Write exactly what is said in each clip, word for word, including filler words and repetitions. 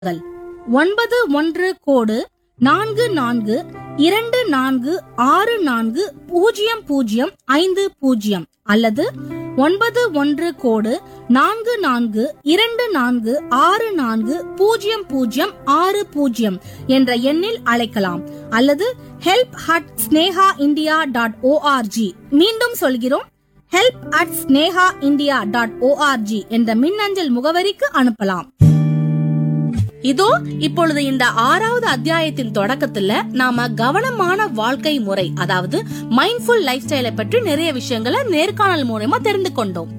ஒன்பது ஒன்று கோடு நான்கு நான்கு இரண்டு நான்கு ஆறு நான்கு பூஜ்ஜியம் பூஜ்ஜியம் ஐந்து பூஜ்ஜியம் அல்லது ஒன்பது ஒன்று கோடு நான்கு நான்கு இரண்டு நான்கு ஆறு நான்கு பூஜ்ஜியம் பூஜ்ஜியம் ஆறு பூஜ்ஜியம் என்ற எண்ணில் அழைக்கலாம் அல்லது help at Sneha India dot O R G. மீண்டும் சொல்கிறோம், help at Sneha India dot O R G என்ற மின்னஞ்சல் முகவரிக்கு அனுப்பலாம். இதோ இப்பொழுது இந்த ஆறாவது அத்தியாயத்தின் தொடக்கத்துல நாம கவனமான வாழ்க்கை முறை, அதாவது மைண்ட்ஃபுல் லைஃப் ஸ்டைலை பற்றி நிறைய விஷயங்களை நேர்காணல் மூலமா தெரிந்து கொண்டோம்.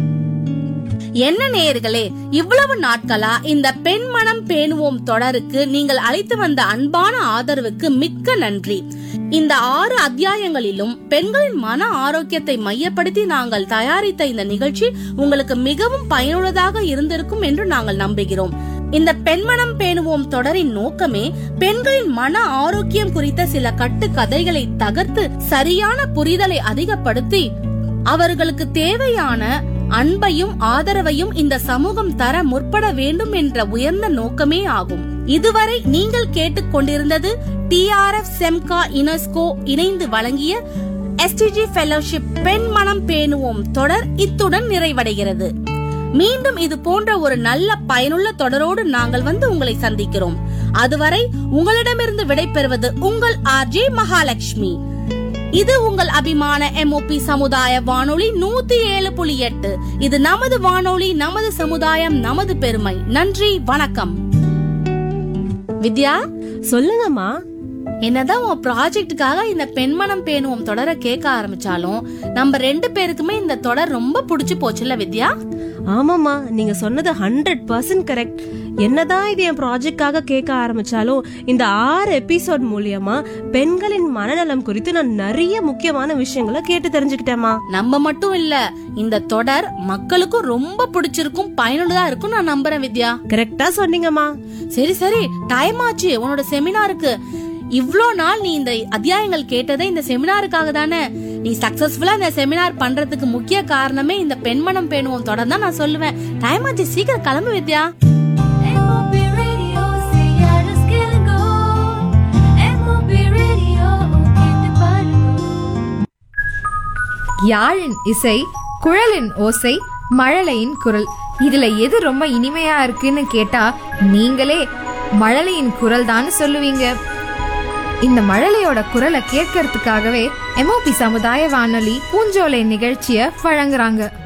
என்ன நேயர்களே, இவ்வளவு நாட்களா இந்த பெண் மனம் பேணுவோம் தொடருக்கு நீங்கள் அளித்து வந்த அன்பான ஆதரவுக்கு மிக்க நன்றி. இந்த ஆறு அத்தியாயங்களிலும் பெண்களின் மன ஆரோக்கியத்தை மையப்படுத்தி நாங்கள் தயாரித்த இந்த நிகழ்ச்சி உங்களுக்கு மிகவும் பயனுள்ளதாக இருந்திருக்கும் என்று நாங்கள் நம்புகிறோம். இந்த பெண்மனம் பேணுவோம் தொடரின் நோக்கமே பெண்களின் மன ஆரோக்கியம் குறித்த சில கட்டு கதைகளை தகர்த்து சரியான புரிதலை அதிகப்படுத்தி அவர்களுக்கு தேவையான அன்பையும் ஆதரவையும் இந்த சமூகம் தர முற்பட வேண்டும் என்ற உயர்ந்த நோக்கமே ஆகும். இதுவரை நீங்கள் கேட்டுக்கொண்டிருந்தது டி ஆர் எஃப் செம்கா யுனெஸ்கோ இணைந்து வழங்கிய எஸ்டிஜி ஃபெலோஷிப் பெண் மனம் பேணுவோம் தொடர் இத்துடன் நிறைவடைகிறது. மீண்டும் இது போன்ற ஒரு நல்ல பயனுள்ள தொடரோடு நாங்கள் வந்து உங்களை சந்திக்கிறோம். அதுவரை உங்களிடமிருந்து விடைபெறுவது உங்கள் ஆர் ஜே மகாலட்சுமி. இது உங்கள் அபிமான எம்ஓபி சமுதாய வானொலி நூத்தி ஏழு புள்ளி எட்டு. இது நமது வானொலி, நமது சமுதாயம், நமது பெருமை. நன்றி, வணக்கம். வித்யா, சொல்லுங்கம்மா. என்னதான் உன் ப்ராஜெக்டுக்காக இந்த பெண்மனம் பேணுவோம் தொடரை கேட்க ஆரம்பிச்சாலும் நம்ம ரெண்டு பேருக்குமே இந்த தொடர் ரொம்ப பிடிச்சு போச்சுல்ல வித்யா? ஆமாமா, நீங்க சொன்னது ஹண்ட்ரட் பர்சன்ட் கரெக்ட். என்னதான் இது என் ப்ராஜெக்டாக கேட்க ஆரம்பிச்சாலும் இந்த ஆறு எபிசோட் மூலியமா பெண்களின் மனநலம் குறித்து நான் நிறைய முக்கியமான விஷயங்களை கேட்டு தெரிஞ்சுக்கிட்டேமா. நம்ம மட்டும் இல்ல, இந்த தொடர் மக்களுக்கும் ரொம்ப பிடிச்சிருக்கும், பயனுள்ளதா இருக்கும் நான் நம்புறேன் வித்யா. கரெக்டா சொன்னீங்கம்மா. சரி சரி, டைம் ஆச்சு உன்னோட செமினாருக்கு. இவ்ளோ நாள் நீ இந்த அத்தியாயங்கள் கேட்டதே இந்த செமினாருக்காக தானே. நீ சக்சஸ்ஃபுல்லா இந்த செமினார் பண்றதுக்கு முக்கிய காரணமே இந்த பெண்மனம் பேணுவோம் தொடர் தான் நான் சொல்லுவேன். டைம் ஆச்சு, சீக்கிரம் கிளம்பு வித்யா. யாழின் இசை, குழலின் ஓசை, மழலையின் குரல், இதுல எது ரொம்ப இனிமையா இருக்குன்னு கேட்டா நீங்களே மழலையின் குரல் தான் சொல்லுவீங்க. இந்த மழலையோட குரலை கேட்கறதுக்காகவே எம்ஓபி சமுதாய வானொலி பூஞ்சோலை நிகழ்ச்சிய வழங்குறாங்க.